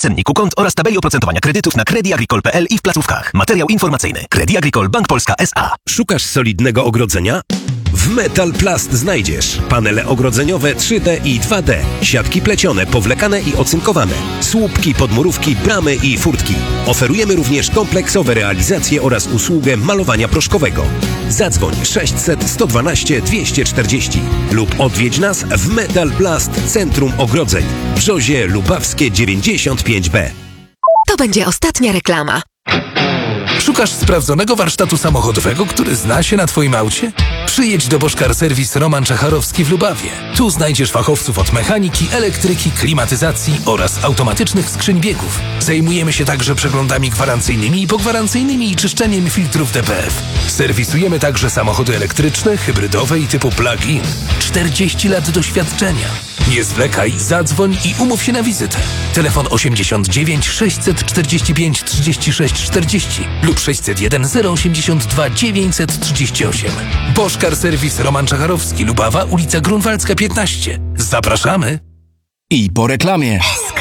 cenniku kont oraz tabeli oprocentowania kredytów na creditagricole.pl i w placówkach. Materiał informacyjny. Credit Agricole Bank Polska S.A. Szukasz solidnego ogrodzenia? W Metal Plast znajdziesz panele ogrodzeniowe 3D i 2D, siatki plecione, powlekane i ocynkowane, słupki, podmurówki, bramy i furtki. Oferujemy również kompleksowe realizacje oraz usługę malowania proszkowego. Zadzwoń 600 112 240 lub odwiedź nas w Metal Plast Centrum Ogrodzeń, Brzozie Lubawskie 95B. To będzie ostatnia reklama. Szukasz sprawdzonego warsztatu samochodowego, który zna się na Twoim aucie? Przyjedź do Bosch Car Service Roman Czacharowski w Lubawie. Tu znajdziesz fachowców od mechaniki, elektryki, klimatyzacji oraz automatycznych skrzyń biegów. Zajmujemy się także przeglądami gwarancyjnymi i pogwarancyjnymi i czyszczeniem filtrów DPF. Serwisujemy także samochody elektryczne, hybrydowe i typu plug-in. 40 lat doświadczenia. Nie zwlekaj, zadzwoń i umów się na wizytę. Telefon 89 645 36 40 lub 601 082 938. Bosch Car Service Roman Czacharowski, Lubawa, ulica Grunwaldzka 15. Zapraszamy! I po reklamie.